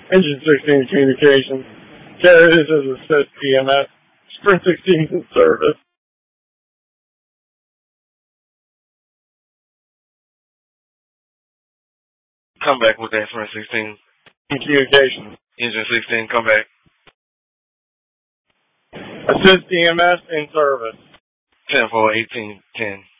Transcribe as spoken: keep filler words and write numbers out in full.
Engine sixteen communications. Carrier, this is Assist E M S. Sprint sixteen in service. Come back with that Sprint sixteen. Communications. Engine sixteen, come back. Assist E M S in service. ten four eighteen ten.